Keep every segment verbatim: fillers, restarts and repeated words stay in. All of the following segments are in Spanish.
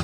pajuelonas.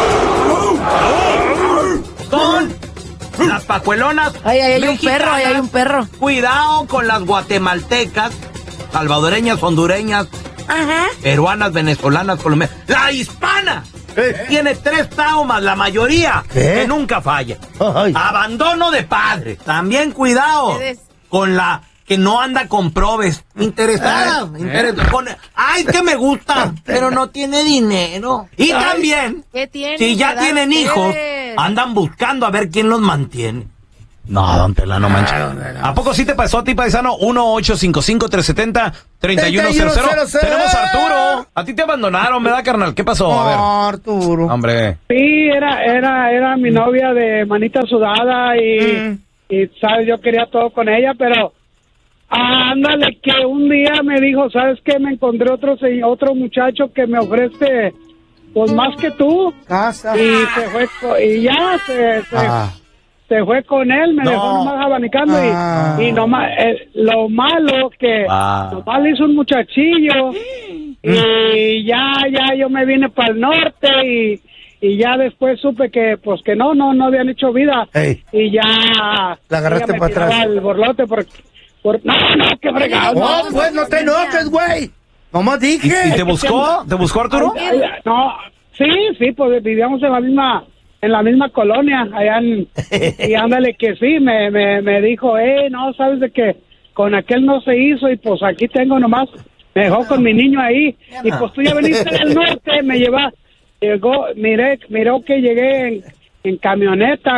Son las pajuelonas. Ay, ay, hay un mexicanas. perro, ay, hay un perro. Cuidado con las guatemaltecas, salvadoreñas, hondureñas, Ajá. peruanas, venezolanas, colombianas. La hispana ¿Eh? tiene tres traumas, la mayoría, ¿Qué? que nunca falla. Ay. Abandono de padre. También cuidado Ustedes. con la que no anda con probes. Interesada. interesada. Con- Ay, que me gusta, pero no tiene dinero. Y también, ¿Qué tienen? si ya ¿Qué edad tienen hijos, ustedes? andan buscando a ver quién los mantiene. No, don Tela, no manches. ¿A poco sí te pasó a ti, paisano? uno ocho cinco cinco, tres siete cero, tres uno cero cero. Tenemos a Arturo. A ti te abandonaron, ¿verdad, carnal? ¿Qué pasó? A ver. No, Arturo. Hombre. Sí, era, era, era mi novia de manita sudada y, y, sabes, yo quería todo con ella, pero ándale que un día me dijo, ¿sabes qué? Me encontré otro se- otro muchacho que me ofrece, pues, más que tú. Casa. Y se fue, co- y ya se, se, Ah. se fue con él, me No. dejó nomás abanicando Ah. y, y nomás, eh, lo malo que Ah. nomás le hizo un muchachillo y ya, ya yo me vine para el norte y, y ya después supe que, pues que no, no, no habían hecho vida Ey. y ya La agarraste ella me para atrás. tiraba el borlote por, por, no, no, qué fregado. No, pues no te enojes, güey. Nomás ¿Y, dije. y te buscó? ¿Te buscó, Arturo? Ay, ay, no, sí, sí, pues vivíamos en la misma en la misma colonia, allá en, y ándale que sí, me, me, me dijo, eh, no, sabes de que con aquel no se hizo y pues aquí tengo nomás, me dejó con mi niño ahí y pues tú ya veniste del norte, me lleva, llegó, miré, miró que llegué en, en camioneta.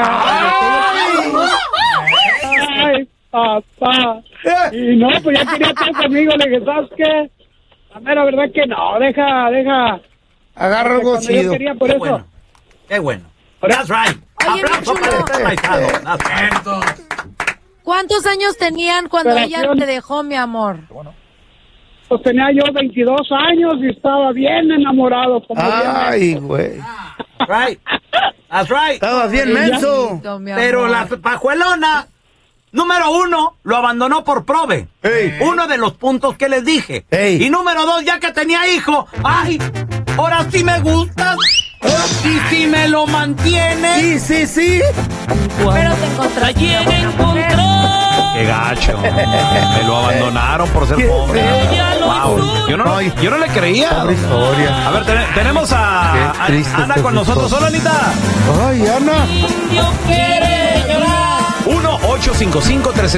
Ay, papá. Y no, pues ya quería estar conmigo, le dije, ¿sabes qué? La mera verdad que no, deja, deja. Agarra algo Cuando yo chido. quería por Qué eso. bueno. Qué bueno. That's right. Oye, Aplauso mi para chulo. este paisano. That's right. ¿Cuántos años tenían cuando ella Operación. te dejó, mi amor? Pues tenía yo veintidós años y estaba bien enamorado. Como Ay, güey. Right. That's right. Estabas bien menso. No, mi Pero amor. la pajuelona, número uno, lo abandonó por prove. Ey. Uno de los puntos que les dije. Ey. Y número dos, ya que tenía hijo, ay, ahora sí me gustas. Y si me lo mantiene. Sí, sí, sí. Pero te encontraste. Ayer encontró Qué gacho. Me lo abandonaron por ser pobre. Ella lo Wow. hizo. Yo no, yo no le creía. Pobre historia. A ver, ten- tenemos a, Qué a- triste Ana esta con nosotros. historia. Hola, Anita. Ay, Ana. Indio quiere llorar. uno ocho cinco cinco, tres